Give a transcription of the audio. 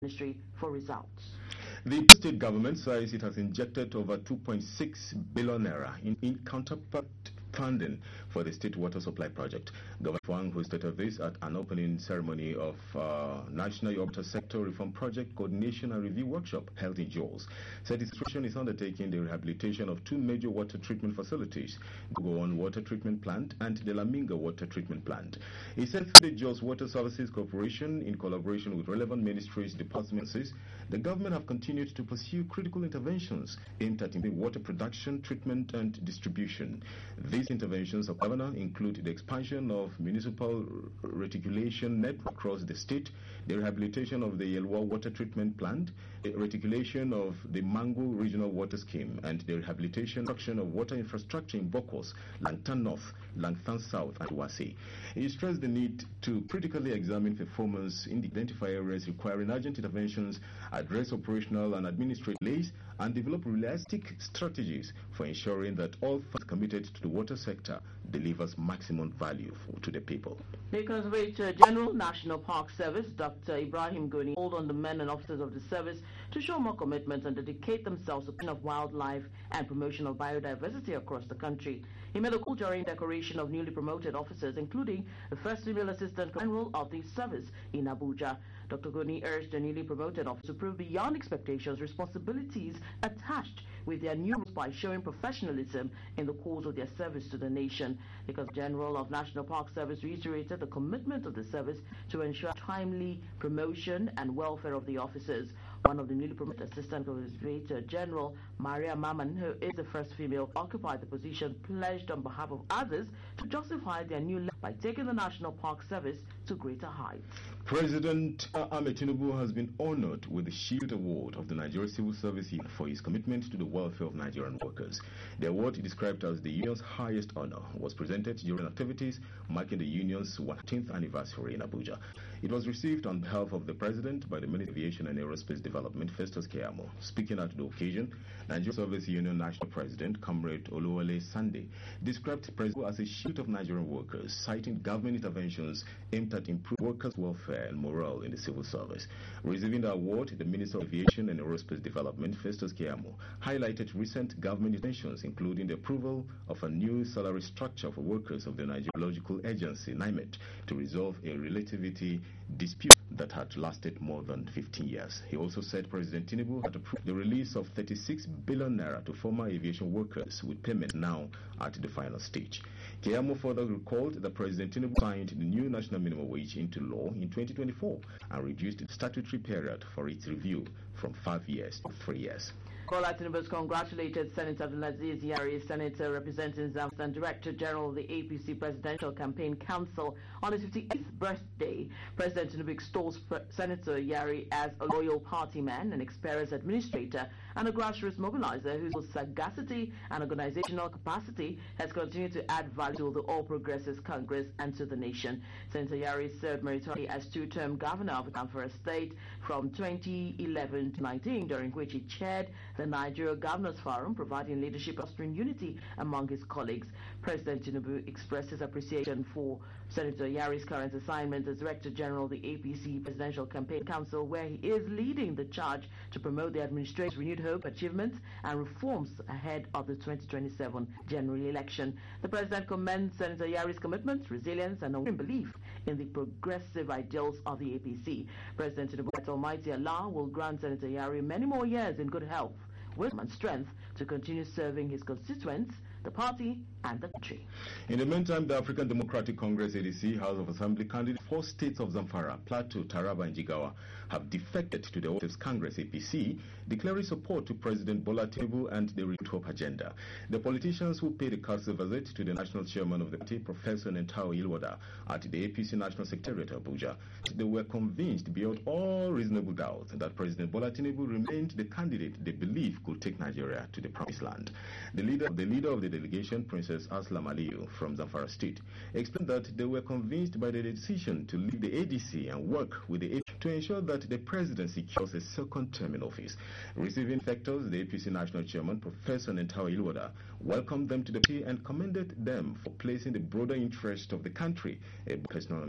Ministry for results. The state government says it has injected over 2.6 billion naira in counterpart funding for the state water supply project. Governor Wang, who stated this at an opening ceremony of National Water Sector Reform Project Coordination and Review Workshop held in Jos, said his institution is undertaking the rehabilitation of two major water treatment facilities, Gowon Water Treatment Plant and the Laminga Water Treatment Plant. He said the Jos Water Services Corporation, in collaboration with relevant ministries, departments, the government have continued to pursue critical interventions aimed at improving water production, treatment and distribution. These interventions of governor include the expansion of municipal reticulation network across the state, the rehabilitation of the Yelwa Water Treatment Plant, the reticulation of the Mango Regional Water Scheme, and the rehabilitation of water infrastructure in Bokos, Langtan North, Langtan South, and Wasi. He stressed the need to critically examine performance in the identify areas requiring urgent interventions, address operational and administrative delays, and develop realistic strategies for ensuring that all funds committed to the water sector delivers maximum value to the people. The Conservator General National Park Service, Dr. Ibrahim Goni, called on the men and officers of the service to show more commitment and dedicate themselves to the protection of wildlife and promotion of biodiversity across the country. He made a call during decoration of newly promoted officers, including the first female assistant general of the service in Abuja. Dr. Goni urged the newly promoted officers to prove beyond expectations responsibilities attached with their new roles by showing professionalism in the course of their service to the nation. The General of National Park Service reiterated the commitment of the service to ensure timely promotion and welfare of the officers. One of the newly promoted Assistant Conservator General, Maria Maman, who is the first female to occupy the position, pledged on behalf of others to justify their new life by taking the National Park Service to greater heights. President Ahmed Tinubu has been honored with the Shield Award of the Nigeria Civil Service Union for his commitment to the welfare of Nigerian workers. The award, described as the union's highest honor, was presented during activities marking the union's 100th anniversary in Abuja. It was received on behalf of the President by the Minister of Aviation and Aerospace Development, Festus Keyamo. Speaking at the occasion, Nigeria Service Union National President, Comrade Oluwole Sande, described the President as a shield of Nigerian workers, citing government interventions aimed at improving workers' welfare and morale in the civil service. Receiving the award, the Minister of Aviation and Aerospace Development, Festus Keyamo, highlighted recent government interventions, including the approval of a new salary structure for workers of the Nigeria Meteorological Agency, NIMET, to resolve a relativity dispute that had lasted more than 15 years. He also said President Tinubu had approved the release of 36 billion naira to former aviation workers, with payment now at the final stage. Keyamo further recalled that President Tinubu signed the new national minimum wage into law in 2024 and reduced the statutory period for its review from 5 years to 3 years. Bola Tinubu has congratulated Senator Abdulaziz Yari, Senator representing Zamfara and Director General of the APC Presidential Campaign Council, on his 58th birthday. President Tinubu extols Senator Yari as a loyal party man, an experienced administrator, and a grassroots mobilizer whose sagacity and organizational capacity has continued to add value to the All Progressives Congress and to the nation. Senator Yari served meritoriously as two-term governor of Zamfara State from 2011 to 19, during which he chaired the Nigeria Governors Forum, providing leadership fostering unity among his colleagues. President Tinubu expressed his appreciation for Senator Yari's current assignment as Director General of the APC Presidential Campaign Council, where he is leading the charge to promote the administration's renewed hope, achievements, and reforms ahead of the 2027 general election. The President commends Senator Yari's commitment, resilience, and unwavering belief in the progressive ideals of the APC. President Tinubu, that Almighty Allah will grant Senator Yari many more years in good health, wisdom, and strength to continue serving his constituents, the party, and the country. In the meantime, the African Democratic Congress ADC House of Assembly candidates 4 states of Zamfara, Plateau, Taraba, and Jigawa have defected to the All Congress APC, declaring support to President Bola Tinubu and the Renewed Hope agenda. The politicians who paid a courtesy visit to the national chairman of the party, Professor Nentawe Yilwada, at the APC National Secretariat Abuja, they were convinced beyond all reasonable doubt that President Bola Tinubu remained the candidate they believe could take Nigeria to the promised land. The leader of the delegation, Princess Aslam Aliyu from Zamfara State, explained that they were convinced by the decision to leave the ADC and work with the APC to ensure that the presidency secures a second term in office. Receiving factors, the APC National Chairman, Professor Nentawe Yilwada, welcomed them to the party and commended them for placing the broader interest of the country a personal